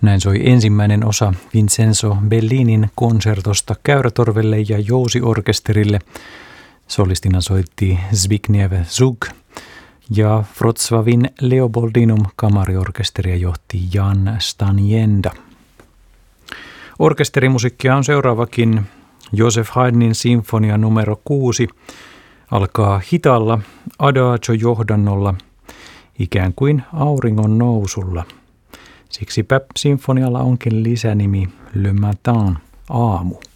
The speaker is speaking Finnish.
Näin soi ensimmäinen osa Vincenzo Bellinin konsertosta käyrätorvelle ja jousiorkesterille. Solistina soitti Zbigniew Zug ja Wrocławin Leopoldinum kamariorkesteria johti Jan Stanienda. Orkesterimusiikkia on seuraavakin Joseph Haydnin sinfonia numero 6. Alkaa hitaalla adagio-johdannolla, ikään kuin auringon nousulla. Siksipä sinfonialla onkin lisänimi Le Matin, aamu.